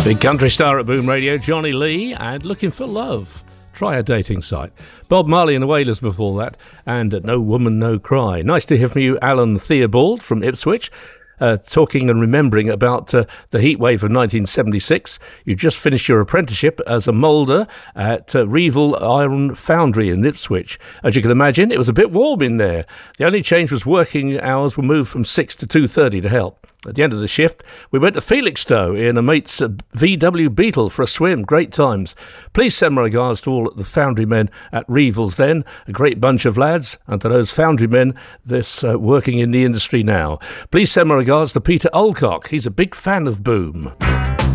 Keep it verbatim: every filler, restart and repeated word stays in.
Big country star at Boom Radio, Johnny Lee, and Looking for Love. Try a dating site. Bob Marley and the Wailers before that, and No Woman, No Cry. Nice to hear from you, Alan Theobald from Ipswich. Uh, talking and remembering about uh, the heat wave of nineteen seventy-six. You just finished your apprenticeship as a moulder at uh, Revel Iron Foundry in Ipswich. As you can imagine, it was a bit warm in there. The only change was working hours were moved from six to two thirty to help. At the end of the shift, we went to Felixstowe in a mate's uh, V W Beetle for a swim. Great times. Please send my regards to all the foundry men at Revels then, a great bunch of lads, and to those foundry men that's uh, working in the industry now. Please send my regards to Peter Olcock. He's a big fan of Boom.